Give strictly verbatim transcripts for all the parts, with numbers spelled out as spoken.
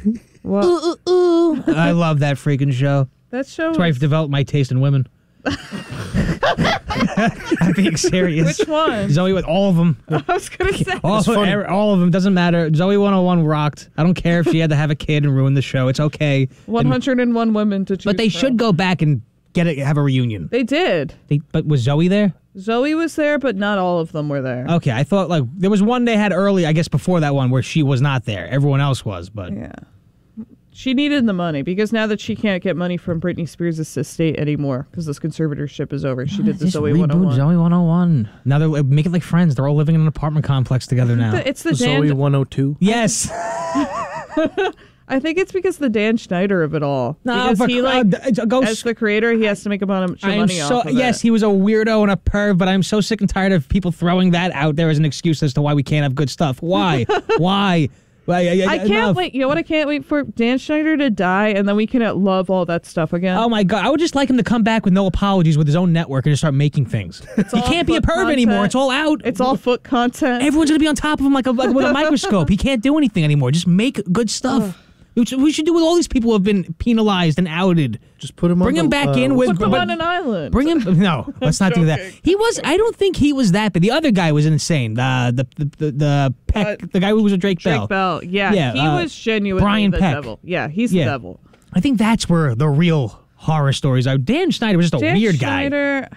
What? Ooh, ooh, ooh. I love that freaking show. That show. That's where I've developed my taste in women. I'm being serious. Which one? Zoe with all of them. I was gonna say. All of, them, all of them doesn't matter. Zoe one oh one rocked. I don't care if she had to have a kid and ruin the show. It's okay. one hundred and one women to choose But they from. should go back and get it. Have a reunion. They did. They, but was Zoe there? Zoe was there, but not all of them were there. Okay, I thought like there was one they had early. I guess before that one where she was not there. Everyone else was, but yeah. She needed the money because now that she can't get money from Britney Spears' estate anymore because this conservatorship is over, she did the Just Zoe reboot one oh one. Zoe one oh one. Now they're like, make it like Friends. They're all living in an apartment complex together now. The- it's the Zoe Dan. one oh two. Yes. I think it's because the Dan Schneider of it all. No, because but he uh, like d- go as the creator, he has to make a bunch of I am money so off of yes, it. he was a weirdo and a perv, but I'm so sick and tired of people throwing that out there as an excuse as to why we can't have good stuff. Why? Why? Why? I, I can't enough. wait. You know what? I can't wait for Dan Schneider to die, and then we can uh, love all that stuff again. Oh my god! I would just like him to come back with no apologies with his own network and just start making things. He all can't be a foot perv content. anymore. It's all out. It's all foot content. Everyone's gonna be on top of him like a like with a microscope. He can't do anything anymore. Just make good stuff. Which we should do with all these people who have been penalized and outed. Just put him Bring on him the, back uh, in with. Put them but- on an island. Bring him. No, let's not do that. joking. He was. I don't think he was that. But the other guy was insane. The the the the, the Peck. Uh, the guy who was a Drake, Drake Bell. Bell. Yeah, Yeah, he uh, was genuinely Brian the Peck. devil. Yeah, he's Yeah. the devil. I think that's where the real horror stories are. Dan Schneider was just a Dan weird guy. Schneider,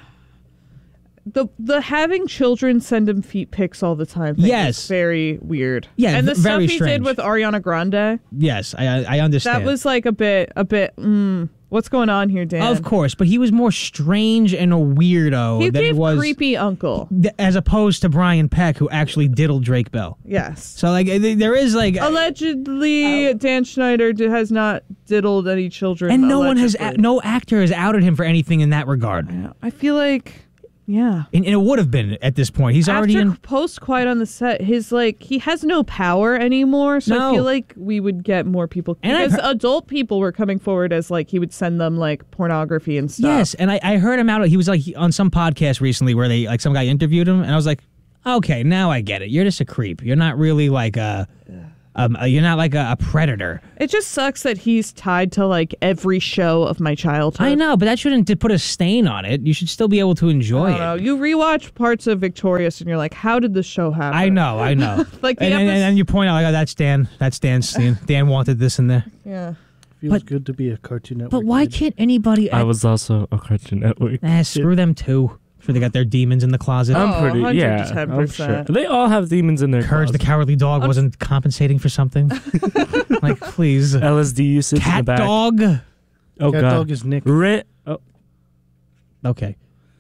The the having children send him feet pics all the time. Thing Yes. is very weird. Yeah, and the v- very stuff he strange. did with Ariana Grande, Yes, I I I understand. that was like a bit a bit. Mm, what's going on here, Dan? Of course, but he was more strange and a weirdo he than gave it was creepy uncle. th- as opposed to Brian Peck, who actually diddled Drake Bell. Yes. So like th- there is like Allegedly, Dan Schneider d- has not diddled any children, and no one has allegedly. no actor has outed him for anything in that regard. I feel like, yeah. And, and it would have been at this point. He's already After in. post Quiet on the Set, his like he has no power anymore. So No. I feel like we would get more people And I've because heard- adult people were coming forward as like he would send them like pornography and stuff. Yes, and I, I heard him out. He was like on some podcast recently where they like some guy interviewed him, and I was like, okay, now I get it. You're just a creep. You're not really like a. Um, you're not like a, a predator. It just sucks that he's tied to like every show of my childhood. I know, but that shouldn't d- put a stain on it. You should still be able to enjoy I it. don't know. You rewatch parts of Victorious and you're like, how did this show happen? I know, I know. Like the and, and, episode- and you point out, like, oh, that's Dan. That's Dan's scene. Dan wanted this in there. Yeah. Feels But- good to be a Cartoon Network. But why kid. can't anybody? I was also a Cartoon Network. Eh, screw them too. Sure, they got their demons in the closet. Oh, I'm pretty, yeah, one hundred ten I'm percent. sure. They all have demons in their Courage the closet. Cowardly Dog wasn't compensating for something. Like, please. L S D usage in the Cat back. dog. Oh Cat god. Dog is Nick. Ri- oh. Okay.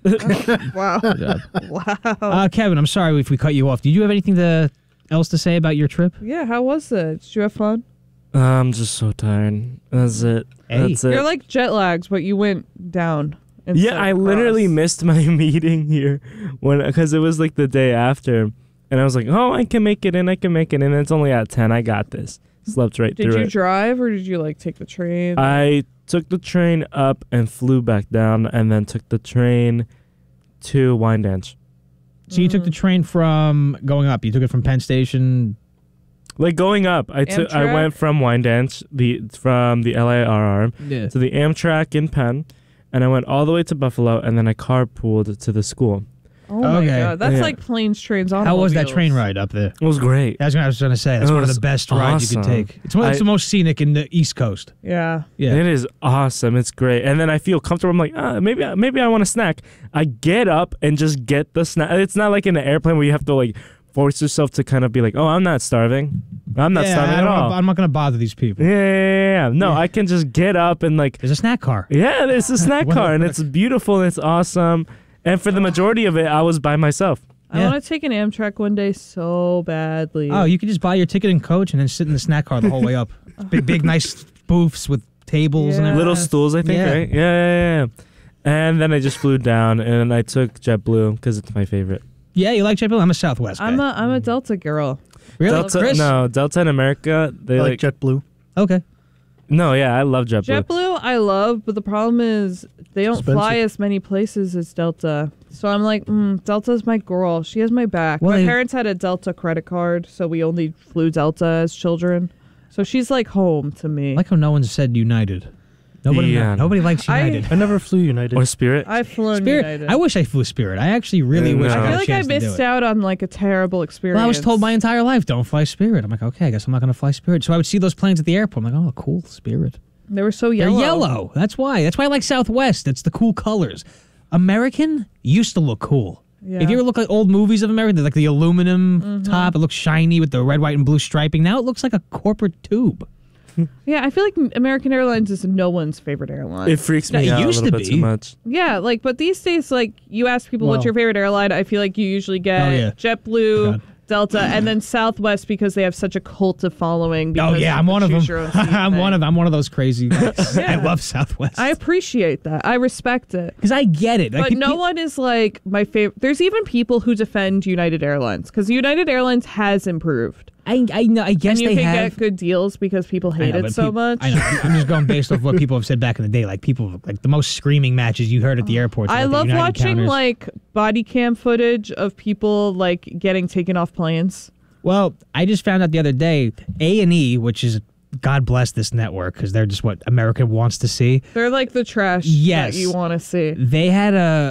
Wow. Good job. Wow. Uh, Kevin, I'm sorry if we cut you off. Did you have anything to, else to say about your trip? Yeah, how was it? Did you have fun? I'm just so tired. That's it. Hey. That's it. You're like jet lags, but you went down. Yeah, instead I of literally across. missed my meeting here when because it was like the day after, and I was like, "Oh, I can make it in. I can make it in. It's only at ten. I got this." Slept right Did through you it. drive or did you like take the train? I took the train up and flew back down, and then took the train to Wine Dance. So you took Mm. the train from going up. You took it from Penn Station. Like going up, I took. I Amtrak? went from Wine Dance, the from the L A R R Yeah. to the Amtrak in Penn, and I went all the way to Buffalo, and then I carpooled to the school. oh my Okay. god, that's Yeah. like planes, trains, How was that automobiles. train ride up there? It was great. That's what I was going to say. That's It one of was the best rides you awesome. could take. It's, one, it's I- the most scenic in the East Coast. Yeah. Yeah. It is awesome. It's great. And then I feel comfortable. I'm like, ah, maybe, I- maybe I want a snack. I get up and just get the snack. It's not like in an airplane where you have to like force yourself to kind of be like, oh, I'm not starving. I'm not yeah, starving I at don't all. wanna- I'm not going to bother these people. yeah, yeah, yeah, yeah. No, Yeah. I can just get up and like, There's a snack car. yeah, it's a snack What- car and it's beautiful and it's awesome. And for the majority of it, I was by myself. I Yeah. want to take an Amtrak one day so badly. Oh, you could just buy your ticket and coach and then sit in the snack car the whole way up. Big, big, nice booths with tables and Yeah. everything. Little stools, I think, Yeah. right? Yeah, yeah, yeah. And then I just flew down and I took JetBlue because it's my favorite. Yeah, you like JetBlue? I'm a Southwest guy. I'm a I'm a Delta girl. really? Delta, Chris? no, Delta in America, they I like, like JetBlue. Okay. no, yeah, I love JetBlue. JetBlue I love, but the problem is they don't Expensive. fly as many places as Delta. So I'm like, mm, Delta's my girl. She has my back. Well, my they- parents had a Delta credit card, so we only flew Delta as children. So she's like home to me. I like how no one said United. Nobody, Yeah. nobody likes I- United. I never flew United. Or Spirit. I've flown Spirit. United. I wish I flew Spirit. I actually really Yeah, wish no. I I had feel a like I chance to do missed it. out on like a terrible experience. Well, I was told my entire life, don't fly Spirit. I'm like, okay, I guess I'm not going to fly Spirit. So I would see those planes at the airport. I'm like, oh, cool, Spirit. They were so They're yellow. yellow. That's why. That's why I like Southwest. It's the cool colors. American used to look cool. Yeah. If you ever look at old movies of American, like the aluminum Mm-hmm. top, it looks shiny with the red, white, and blue striping. Now it looks like a corporate tube. Yeah, I feel like American Airlines is no one's favorite airline. It freaks Yeah, me it out a used little to bit be. too much. yeah, like, but these days, like, you ask people what's Well- your favorite airline, I feel like you usually get Oh, yeah. JetBlue, God. Delta, and then Southwest because they have such a cult of following. Oh because yeah, of I'm the one of them. choose your own seat I'm thing. one of I'm one of those crazy. I love Southwest. I appreciate that. I respect it. because I get it. Like, But pe- no pe- one is like my favorite. There's even people who defend United Airlines because United Airlines has improved. I I know. I guess And you they can have. get good deals because people I hate know, it but so peop- much. I know. I'm just going based off what people have said back in the day. Like people, like the most screaming matches you heard at the airports. I like the love United watching counters. like body cam footage of people like getting taken off planes. Well, I just found out the other day, A and E, which is God bless this network because they're just what America wants to see. They're like the trash Yes. that you want to see. They had a,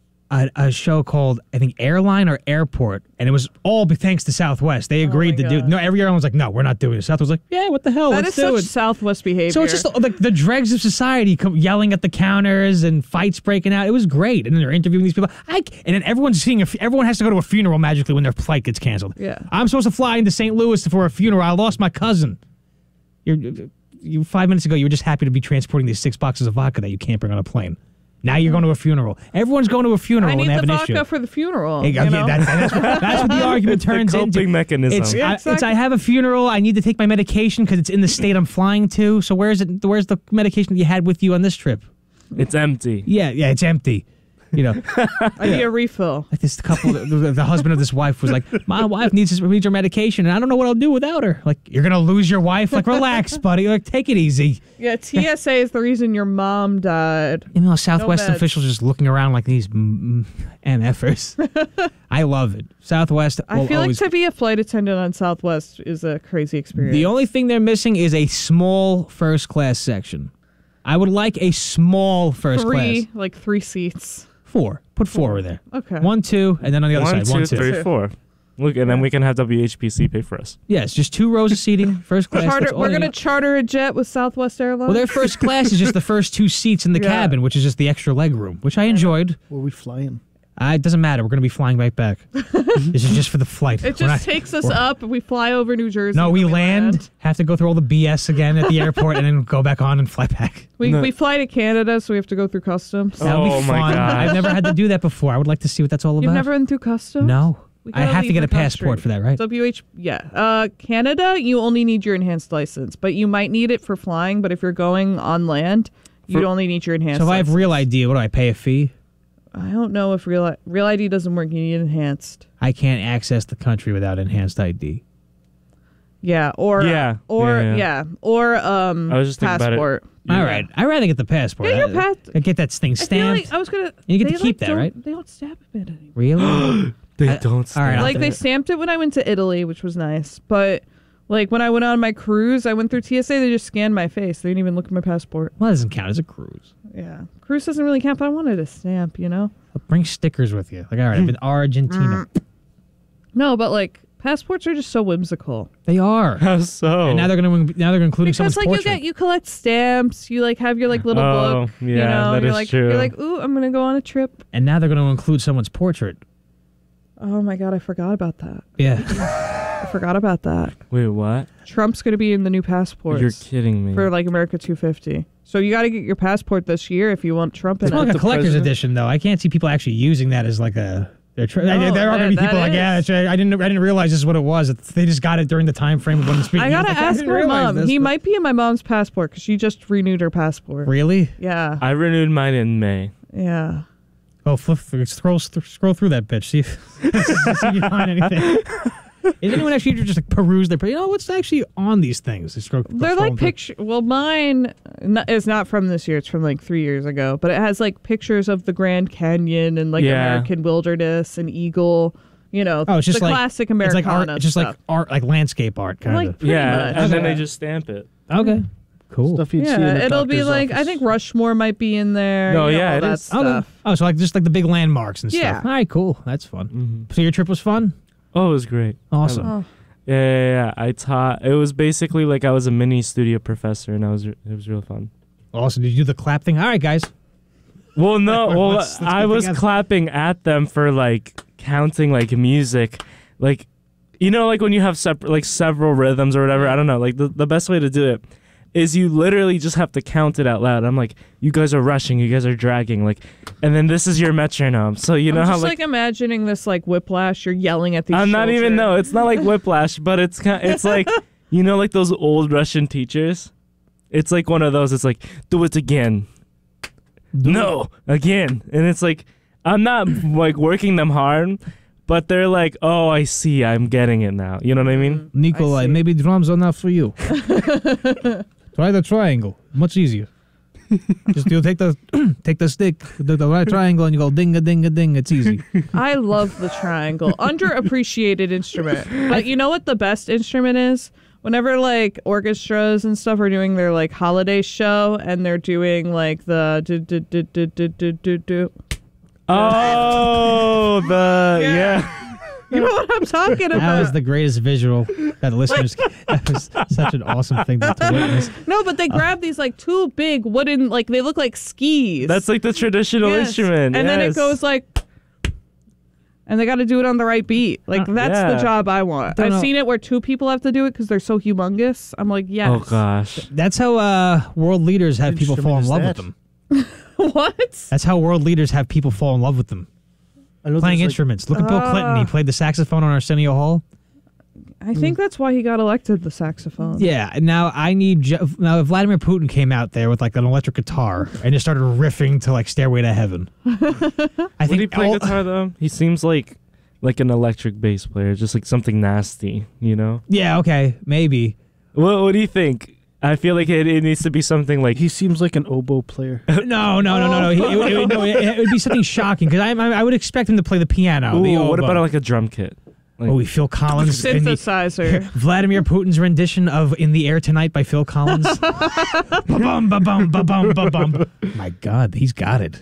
a a show called I think Airline or Airport, and it was all be thanks to Southwest. They agreed Oh my to do. God. No, every airline was like, no, we're not doing it. Southwest was like, yeah, what the hell? That Let's is do such it. Southwest behavior. So it's just like the dregs of society come yelling at the counters and fights breaking out. It was great, and then they're interviewing these people. I c- and then everyone's seeing. A, f- everyone has to go to a funeral magically when their flight gets canceled. Yeah. I'm supposed to fly into Saint Louis for a funeral. I lost my cousin. You're, you five minutes ago you were just happy to be transporting these six boxes of vodka that you can't bring on a plane. Now you're going to a funeral. Everyone's going to a funeral I when need they have the an vodka issue. for the funeral. Hey, you yeah, know? that's, that's, what, that's what the argument It's the turns into. coping mechanism. It's, Yeah, I, it's exactly. I have a funeral. I need to take my medication because it's in the state I'm flying to. So where's it? Where's the medication that you had with you on this trip? It's empty. Yeah, yeah, it's empty. You know, I need a refill. like this couple, the, the husband of this wife was like, my wife needs his, needs her medication, and I don't know what I'll do without her. Like, you're gonna lose your wife. Like, relax, buddy. Like, take it easy. Yeah, T S A is the reason your mom died. You know, Southwest meds. officials just looking around like these mm, M Fers. I love it. Southwest. I will feel like always, to be a flight attendant on Southwest is a crazy experience. the only thing they're missing is a small first class section. I would like a small first three, class. like three seats. Four. Put four over there. Okay. One, two, and then on the other One, side, one, two, two. three, four. Look, and then we can have W H P C pay for us. Yes, just two rows of seating, first class. Charter, that's all we're they gonna need. charter a jet with Southwest Airlines. Well, their first class is just the first two seats in the Yeah. cabin, which is just the extra leg room, which I enjoyed. Where we flying? Uh, it doesn't matter. We're going to be flying right back. This is just for the flight. It We're just not- takes us we're- up. We fly over New Jersey. No, and we then land, have to go through all the B S again at the airport, and then go back on and fly back. We No. we fly to Canada, so we have to go through customs. That would be Oh, my fun. God. I've never had to do that before. I would like to see what that's all about. You've never been through customs? No. We I gotta have to leave get the a passport country. for that, right? W H, yeah. Uh, Canada, you only need your enhanced license, but you might need it for flying. But if you're going on land, you'd For- only need your enhanced. So if I have license. real I D, what do I pay a fee? I don't know if real real I D doesn't work. You need enhanced. I can't access the country without enhanced I D. Yeah, or Yeah, or yeah, yeah, yeah. or um, I was just thinking about it. passport. All right. I'd rather get the passport. Yeah, your I- pass- I get that thing I feel stamped. like I was gonna. You get they, to keep like, that, don't- right? They don't stamp it anymore. Really? They I- don't. all right, stand I'll Like have they it. stamped it when I went to Italy, which was nice. But like when I went on my cruise, I went through T S A. They just scanned my face. They didn't even look at my passport. Well, that doesn't count as a cruise. Yeah, cruise doesn't really count. But I wanted a stamp, you know. Bring stickers with you. Like, all right, I've been Argentina. No, but like passports are just so whimsical. They are. How so? And now they're going to now they're including Because someone's like portrait. you get you collect stamps, you like have your like little Oh, book. yeah, you know, that you're is like true. you're like, ooh, I'm gonna go on a trip. and now they're going to include someone's portrait. Oh my god, I forgot about that. Yeah. I forgot about that. Wait, what? Trump's gonna be in the new passports. You're kidding me. For like America two fifty. So you got to get your passport this year if you want Trump in It's more it. like a the collector's president? edition, though. I can't see people actually using that as like a. They're tr- No, there are going to be that- people that like, yeah, is. that's right. I didn't. I didn't realize this is what it was. It's- They just got it during the time frame of when it's being I used. gotta Like, ask didn't my realize mom. this, He but- might be in my mom's passport because she just renewed her passport. Really? Yeah, I renewed mine in May. yeah. Oh, flip, through- scroll, scroll through that bitch. See if, see if you find anything. Is anyone actually just like peruse their? You know what's actually on these things? They scroll, They're scroll like through. picture. Well, mine n- is not from this year. It's from like three years ago. But it has like pictures of the Grand Canyon and like Yeah. American wilderness and eagle. You know, Oh, it's just the like classic it's Americana like art, it's just stuff. like art, like landscape art, kind Like, of. pretty Yeah, much. and then they Okay. just stamp it. Okay, cool. Stuff you'd see in Yeah, the it'll be doctor's like I office. think Rushmore might be in there. No, you know, yeah, all it that is. Okay. stuff. Oh, so like just like the big landmarks and Yeah. stuff. All right, cool. That's fun. Mm-hmm. So your trip was fun. Oh, it was great. Awesome. Oh, Yeah, yeah, yeah. I taught. It was basically like I was a mini studio professor, and I was. It was real fun. Awesome. Did you do the clap thing? All right, guys. Well, no. Well, Let's- let's I get was together. clapping at them for like counting like music, like you know, like when you have separate like several rhythms or whatever. I don't know. Like the the best way to do it is you literally just have to count it out loud. I'm like, you guys are rushing, you guys are dragging, like, and then this is your metronome. So you know I'm how just like. like, imagining this like whiplash. You're yelling at these. I'm not even children. no. It's not like Whiplash, but it's kind. It's like you know, like those old Russian teachers. It's like one of those. It's like do it again. No, again, and it's like I'm not like working them hard, but they're like, oh, I see, I'm getting it now. You know what I mean? Nikolai, I see. maybe drums are not for you. Try the triangle. Much easier. Just you take the take the stick, the, the right triangle, and you go ding a ding a ding. It's easy. I love the triangle. Underappreciated instrument. But you know what the best instrument is? Whenever like orchestras and stuff are doing their like holiday show and they're doing like the do do do do do do do do. Oh, the Yeah. yeah. You know what I'm talking about? That was the greatest visual that the listeners. That was such an awesome thing to to witness. No, but they grab these like two big wooden like they look like skis. That's like the traditional Yes. instrument. And then it yes. goes like and they got to do it on the right beat. Like that's yeah. the job I want. Don't I've know. seen it where two people have to do it because they're so humongous. I'm like, yes. Oh gosh. That's how uh, world leaders have people fall in instrument love is with them. What? That's how world leaders have people fall in love with them. I know Playing there's, like, instruments. Look at Bill Clinton. He Ah. played the saxophone on Arsenio Hall. I think that's why he got elected the saxophone. Yeah. Now I need. Jo- now if Vladimir Putin came out there with like an electric guitar and just started riffing to like "Stairway to Heaven," I Would think he play all- guitar though? He seems like like an electric bass player, just like something nasty, you know? Yeah. Okay. Maybe. What What do you think? I feel like it, it needs to be something like He seems like an oboe player. No. No. No. No. No. He- it, would- it would- no, it, it would be something shocking because I, I I would expect him to play the piano. Ooh, the what oboe. about like a drum kit? Like, Oh, we Phil Collins in the Synthesizer. Vladimir Putin's rendition of "In the Air Tonight" by Phil Collins. Ba-bum, ba-bum, ba-bum, ba-bum. My God, he's got it.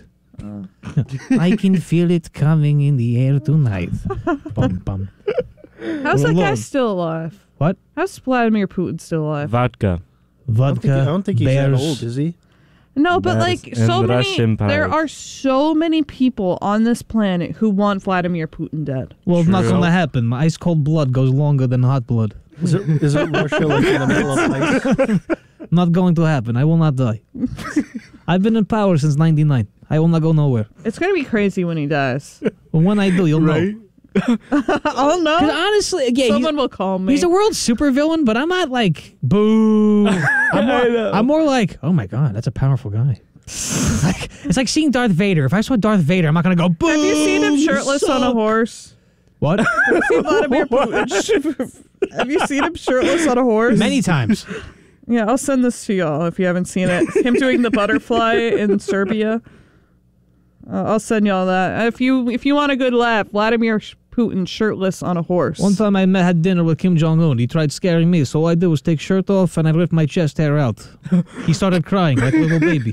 I can feel it coming in the air tonight. Bum, bum. How's that guy Alone. still alive? What? How's Vladimir Putin still alive? vodka. I don't Vodka. think, I don't think he's that bears. old, is he? No, but That like is- so and many Russian there pirates. are so many people on this planet who want Vladimir Putin dead. Well, it's not True. going to happen. My ice cold blood goes longer than hot blood. Is it, is it Russia like in the middle of ice? Not going to happen. I will not die. I've been in power since ninety-nine. I will not go nowhere. It's gonna be crazy when he dies. But when I do, you'll know. I'll know. 'Cause honestly, yeah, he's- Someone will call me. He's a world supervillain, but I'm not like boo. I'm more, I'm more like, oh my god, that's a powerful guy. Like, it's like seeing Darth Vader. If I saw Darth Vader, I'm not gonna go boo. Have you seen him shirtless on a suck." horse? What? See Vladimir Putin. Have you seen him shirtless on a horse? Many times. Yeah, I'll send this to y'all if you haven't seen it. Him doing the butterfly in Serbia. Uh, I'll send y'all that. If you if you want a good laugh, Vladimir Putin shirtless on a horse. One time I met, had dinner with Kim Jong Un. He tried scaring me, so all I did was take shirt off and I ripped my chest hair out. He started crying like a little baby.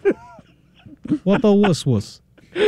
What a wuss wuss.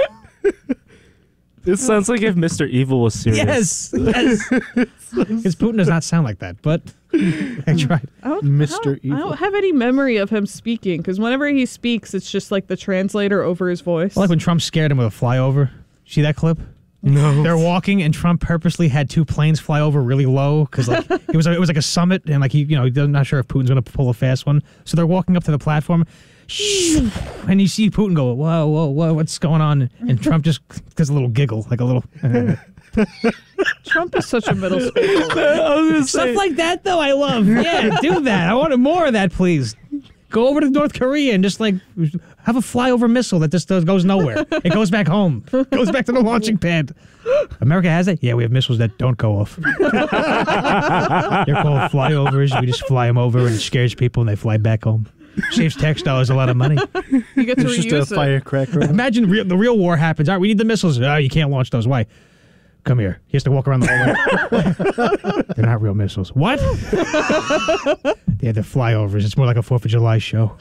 It sounds like if Mister Evil was serious. Yes, yes. Because Putin does not sound like that, but I tried. I don't, Mister I don't, I Evil. don't have any memory of him speaking because whenever he speaks, it's just like the translator over his voice. I like when Trump scared him with a flyover. See that clip? No. They're walking, and Trump purposely had two planes fly over really low because like it was it was like a summit, and like he you know he's not sure if Putin's gonna pull a fast one. So they're walking up to the platform, and you see Putin go, "Whoa, whoa, whoa, what's going on?" And Trump just does a little giggle, like a little Trump is such a middle schooler. I was gonna stuff say, like that. Though I love, yeah, do that. I wanted more of that, please. Go over to North Korea and just like have a flyover missile that just does, goes nowhere. It goes back home. Goes back to the launching pad. America has it? Yeah, we have missiles that don't go off. They're called flyovers. We just fly them over and it scares people and they fly back home. Saves tax dollars a lot of money. You get to It's just a reuse it. firecracker. Imagine real, the real war happens. All right, we need the missiles. Oh, you can't launch those. Why? Come here. He has to walk around the hallway. They're not real missiles. What? They had the flyovers. It's more like a Fourth of July show.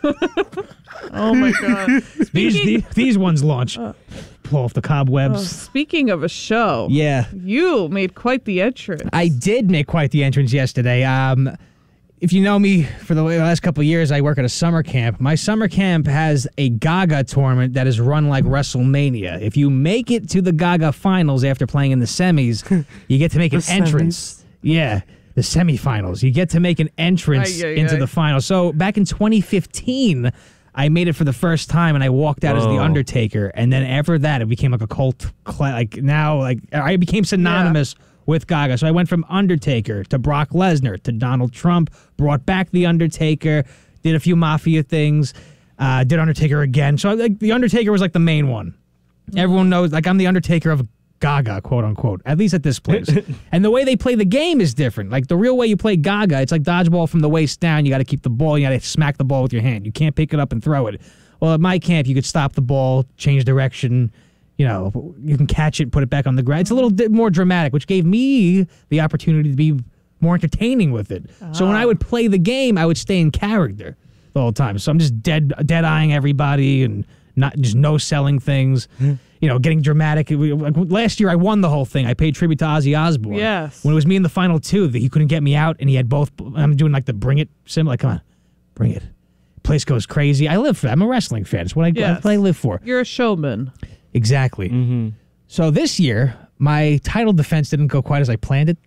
Oh my god. These Speaking, these, these ones launch. Blow off the uh, cobwebs. speaking of a show, Yeah. you made quite the entrance. I did make quite the entrance yesterday. Um, if you know me for the last couple of years, I work at a summer camp. My summer camp has a Gaga tournament that is run like WrestleMania. If you make it to the Gaga finals after playing in the semis, you get to make an The entrance. Yeah, the semifinals. You get to make an entrance Ay, ay, into ay. the finals. So back in twenty fifteen, I made it for the first time, and I walked out as the Whoa. Undertaker. And then after that, it became like a cult. Cl- like now, like I became synonymous with Gaga. So I went from Undertaker to Brock Lesnar to Donald Trump. Brought back the Undertaker. Did a few mafia things. Uh, did Undertaker again. So like the Undertaker was like the main one. Everyone knows, like I'm the Undertaker of Gaga, quote unquote. At least at this place. And the way they play the game is different. Like the real way you play Gaga, it's like dodgeball from the waist down. You got to keep the ball. You got to smack the ball with your hand. You can't pick it up and throw it. Well, at my camp, you could stop the ball, change direction. You know, you can catch it, put it back on the ground. It's a little bit more dramatic, which gave me the opportunity to be more entertaining with it. So when I would play the game, I would stay in character the whole time. So I'm just dead, dead eyeing everybody and not just no selling things. You know, getting dramatic. Like last year, I won the whole thing. I paid tribute to Ozzy Osbourne. Yes. When it was me in the final two, that he couldn't get me out, and he had both. I'm doing like the bring it symbol. Like, come on, bring it. Place goes crazy. I live for that. I'm a wrestling fan. It's what I, Yes. what I live for. You're a showman. Exactly. Mm-hmm. So this year, my title defense didn't go quite as I planned it.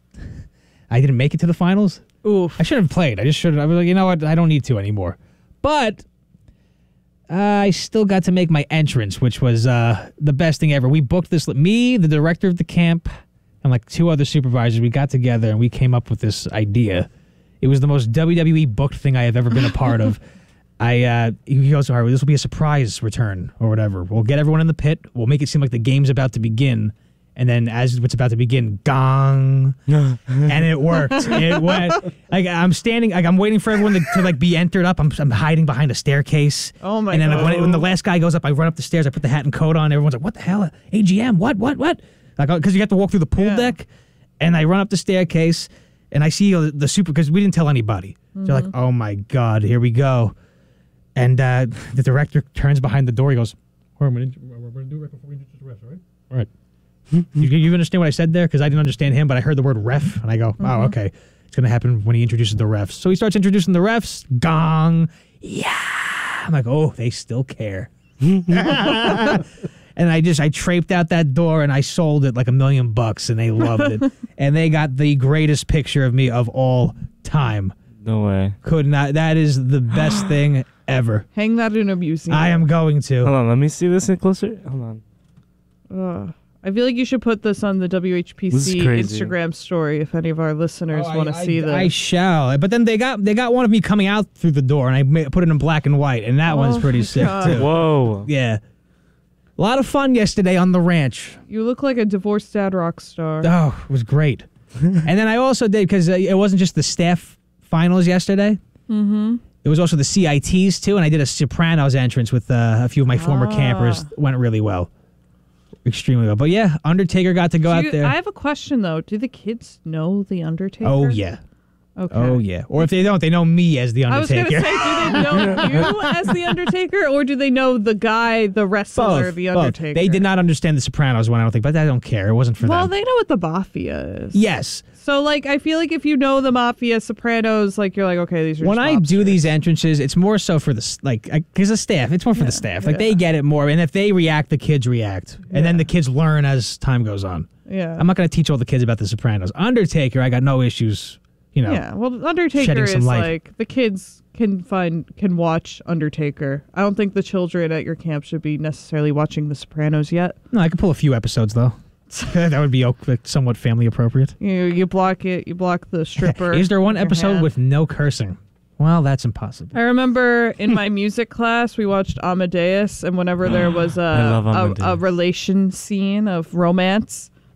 I didn't make it to the finals. Oof. I should have played. I just should have. I was like, you know what? I don't need to anymore. But uh, I still got to make my entrance, which was uh, the best thing ever. We booked this. Me, the director of the camp, and like two other supervisors, we got together and we came up with this idea. It was the most W W E booked thing I have ever been a part of. I uh, he goes, all right, this will be a surprise return or whatever. We'll get everyone in the pit. We'll make it seem like the game's about to begin. And then as it's about to begin, gong. And it worked. It went. Like I'm standing, like I'm waiting for everyone to, to like be entered up. I'm, I'm hiding behind a staircase. Oh my And then God. like, when, it- when the last guy goes up, I run up the stairs. I put the hat and coat on. Everyone's like, "What the hell? A G M? What? What? What?" Like because you have to walk through the pool Yeah. deck. And I run up the staircase, and I see the, the super because we didn't tell anybody. Mm-hmm. They're like, "Oh my God, here we go." And uh, the director turns behind the door. He goes, "We're going to do it right before we introduce the refs, all right?" All right. you, you understand what I said there? Because I didn't understand him, but I heard the word ref, and I go, "Oh, okay. It's going to happen when he introduces the refs." So he starts introducing the refs. Gong. Yeah. I'm like, "Oh, they still care." And I just, I traped out that door, and I sold it like a million bucks, and they loved it. And they got the greatest picture of me of all time. No way. Could not. That is the best thing ever. Hang that in a museum. I am going to. Hold on, let me see this in closer. Hold on. Ugh. I feel like you should put this on the W H P This C is crazy. Instagram story if any of our listeners Oh, want to I- see I, this. I shall. But then they got they got one of me coming out through the door, and I ma- put it in black and white, and that Oh one's pretty my sick God. too. Whoa. Yeah, a lot of fun yesterday on the ranch. You look like a divorced dad rock star. Oh, it was great. And then I also did because uh, it wasn't just the staff finals yesterday. Mm-hmm. It was also the C I Ts too, and I did a Sopranos entrance with uh, a few of my former Ah. campers. Went really well, extremely well. But yeah, Undertaker got to go Do out you- there. I have a question though. Do the kids know the Undertaker? Oh yeah, Okay. oh yeah. Or if they don't, they know me as the I was Undertaker. gonna say, do they know you as the Undertaker, or do they know the guy, the wrestler, Both, the both. Undertaker? They did not understand the Sopranos one, I don't think, but I don't care. It wasn't for Well, them. they know what the mafia is. Yes. So, like, I feel like if you know the mafia, Sopranos, like, you're like, okay, these are. When just I do mobsters. these entrances, it's more so for the s- like because the staff. It's more for the staff. Like yeah. they get it more, and if they react, the kids react, and then Yeah. the kids learn as time goes on. yeah, I'm not going to teach all the kids about the Sopranos. Undertaker, I got no issues. You know. yeah. Well, Undertaker shedding some is light. like the kids can find can watch Undertaker. I don't think the children at your camp should be necessarily watching The Sopranos yet. No, I could pull a few episodes though. That would be o- like, somewhat family appropriate. You you block it. You block the stripper. Is there one with your episode hand. with no cursing? Well, that's impossible. I remember in my music class we watched Amadeus, and whenever there was a I love a, a Amadeus. relation scene of romance,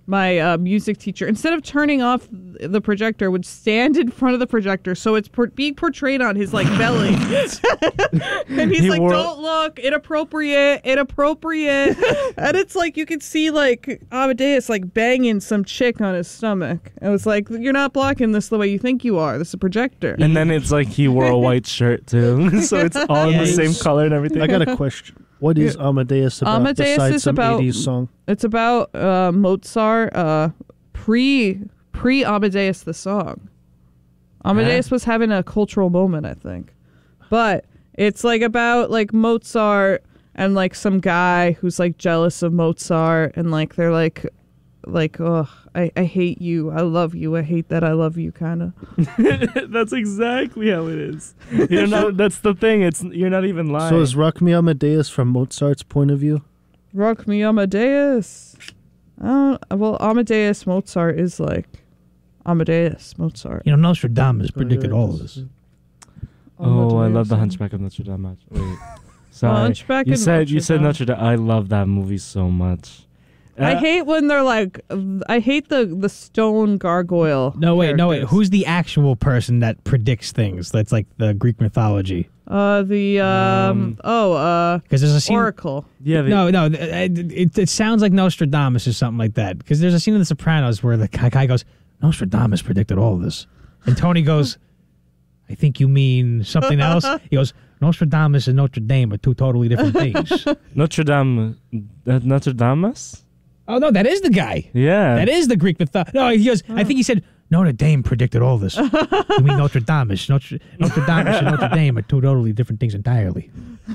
my uh, music teacher, instead of turning off the projector, would stand in front of the projector, so it's por- being portrayed on his like belly, and he's He like, wore- "Don't look, inappropriate, inappropriate," and it's like you could see like Amadeus like banging some chick on his stomach. It was like, "You're not blocking this the way you think you are. This is a projector." And then it's like he wore a white shirt too, so it's all Yeah, the same it's- color and everything. I got a question. What is Amadeus about Amadeus besides is some about- eighties song? It's about uh, Mozart, uh, pre pre Amadeus the song. Amadeus was having a cultural moment, I think, but it's like about like Mozart and like some guy who's like jealous of Mozart, and like they're like like oh I, I hate you, I love you, I hate that I love you, kind of. That's exactly how it is. You're not. That's the thing. It's you're not even lying. So is Rock Me Amadeus from Mozart's point of view? Rock me Amadeus. I don't, well, Amadeus Mozart is like Amadeus Mozart. You know, Nostradamus predicted all of this. oh, I love the Amadeus. Hunchback of Notre Dame. Match. Wait, sorry. Hunchback you of said Notre you said Dame. Notre Dame. I love that movie so much. I Uh, hate when they're like, I hate the the stone gargoyle. No, wait, no, wait. characters. Who's the actual person that predicts things? That's like the Greek mythology. Uh, the um, Um, oh uh, Because there's a scene. Oracle. Yeah. They, No, no, th- it, it sounds like Nostradamus or something like that. Because there's a scene in The Sopranos where the guy guy goes, Nostradamus predicted all this. And Tony goes, I think you mean something else. He goes, Nostradamus and Notre Dame are two totally different things. Notre Dame. Uh, Notre Dame's? Oh, no, that is the guy. Yeah. That is the Greek mythology. No, he goes, I think he said, Notre Dame predicted all this. You mean Notre Dame? Notre, Notre Dame and Notre Dame are two totally different things entirely.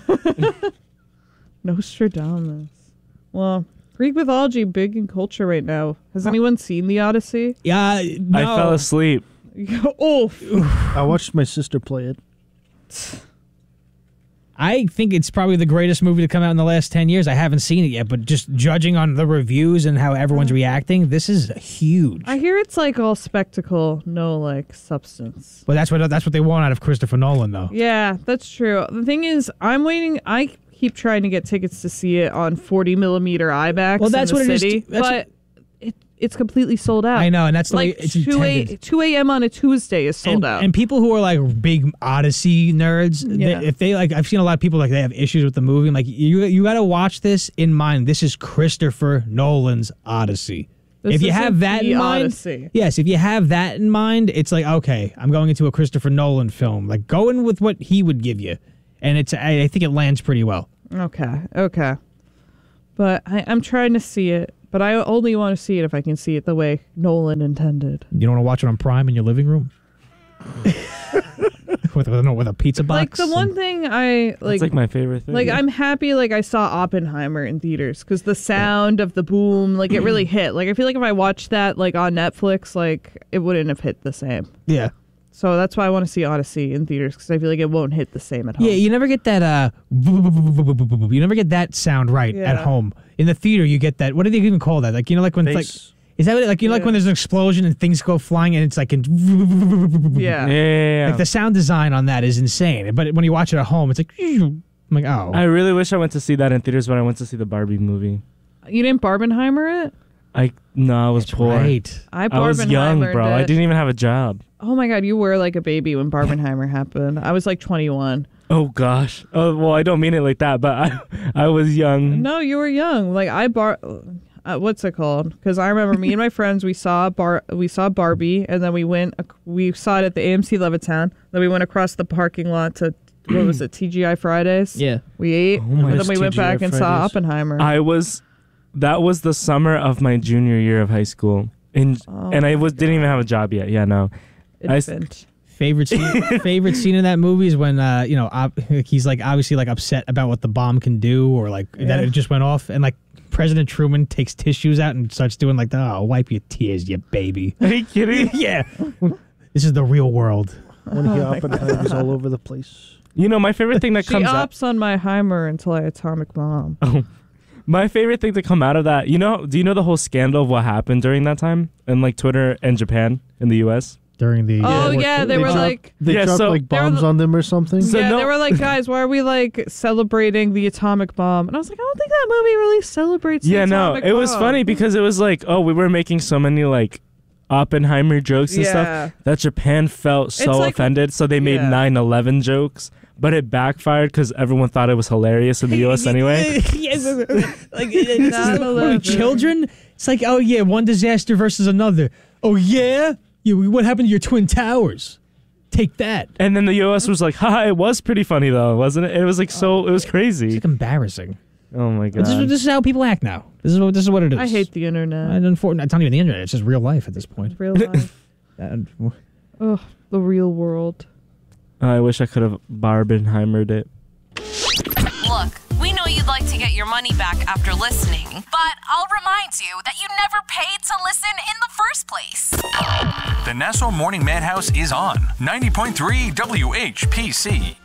Nostradamus. Well, Greek mythology big in culture right now. Has anyone seen the Odyssey? Yeah, no. I fell asleep. oh, I watched my sister play it. I think it's probably the greatest movie to come out in the last ten years. I haven't seen it yet, but just judging on the reviews and how everyone's reacting, this is huge. I hear it's like all spectacle, no like substance. But that's what that's what they want out of Christopher Nolan, though. Yeah, that's true. The thing is, I'm waiting. I keep trying to get tickets to see it on forty millimeter IMAX. Well, that's in the what it is city, too. That's but it, it's completely sold out. I know, and that's the way like it's two a intended. two a m on a Tuesday is sold and, out. and people who are like big Odyssey nerds, Yeah. they, if they like, I've seen a lot of people like they have issues with the movie. I'm like, you you got to watch this in mind. This is Christopher Nolan's Odyssey. This if you isn't have that the in mind, Odyssey. yes, if you have that in mind, it's like, okay, I'm going into a Christopher Nolan film. Like, go in with what he would give you, and it's I, I think it lands pretty well. Okay, okay. But I, I'm trying to see it, but I only want to see it if I can see it the way Nolan intended. You don't want to watch it on Prime in your living room with with, no, with a pizza box. Like the one thing I It's like, like my favorite thing. like I'm happy like I saw Oppenheimer in theaters because the sound of the boom, like it really hit. Like I feel like if I watched that like on Netflix, like it wouldn't have hit the same. yeah. So that's why I want to see Odyssey in theaters because I feel like it won't hit the same at home. Yeah, you never get that. Uh, you never get that sound right at Yeah. home. In the theater, you get that. What do they even call that? Like you know, like when it's like, Bass. is that what, like you know, like Yeah. when there's an explosion and things go flying and it's like, in, Yeah. yeah, yeah, yeah. like the sound design on that is insane. But when you watch it at home, it's like, I'm like, oh, I really wish I went to see that in theaters when I went to see the Barbie movie. You didn't Barbenheimer it? I no, I was poor. right. I I was young, Barbenheimered bro. it. I didn't even have a job. Oh my god, you were like a baby when Barbenheimer happened. I was like twenty-one. Oh gosh. Oh well, I don't mean it like that, but I I was young. No, you were young. Like I bar, uh, what's it called? Because I remember me and my friends we saw bar we saw Barbie, and then we went ac- we saw it at the A M C Levittown. Then we went across the parking lot to what was it T G I Fridays? Yeah. We ate, Oh my and then we went T G I back and saw Fridays. Oppenheimer. I was. That was the summer of my junior year of high school, and Oh and I my was didn't even have a job yet. Yeah, no. I s- Infant. Favorite scene, favorite scene in that movie is when uh, you know ob- he's like obviously like upset about what the bomb can do or like that Yeah. it just went off and like President Truman takes tissues out and starts doing like the oh wipe your tears you baby. Are you kidding? Yeah, this is the real world. When he Oh my Oppenheimer's all over the place. You know, my favorite thing that She comes out. ops on my Heimer until I atomic bomb. My favorite thing to come out of that. You know, do you know the whole scandal of what happened during that time in like Twitter and Japan in the U S? during the. Oh World yeah, War they Two. were dropped- like, They Yeah, dropped so- like They were bombs the- on them or something. So yeah, no- they were like, guys, why are we like celebrating the atomic bomb? And I was like, I don't think that movie really celebrates. Yeah, the no, atomic it was bomb. funny because it was like, oh, we were making so many like Oppenheimer jokes and Yeah. stuff that Japan felt so It's like- offended, so they made Yeah. nine eleven jokes, but it backfired because everyone thought it was hilarious in the U S anyway. Yes, like nine what are we, eleven. children. It's like, oh yeah, one disaster versus another. Oh yeah, yeah. What happened to your twin towers? Take that. And then the U S was like, haha, it was pretty funny though, wasn't it? It was like so, it was It's crazy. like embarrassing. Oh my But This is, god. this is how people act now. This is what this is what it is. I hate the internet. And unfortunately, it's not even the internet. It's just real life at this point. Real life. And- Ugh, the real world. I wish I could have Barbenheimered it. Look, we know you'd like to get your money back after listening, but I'll remind you that you never paid to listen in the first place. The Nassau Morning Madhouse is on ninety point three W H P C.